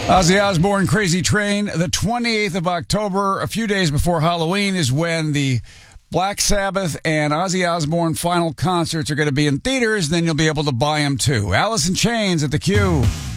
Ozzy Osbourne, Crazy Train. The 28th of October, a few days before Halloween, is when the Black Sabbath and Ozzy Osbourne final concerts are going to be in theaters. Then you'll be able to buy them too. Alice in Chains at the Q.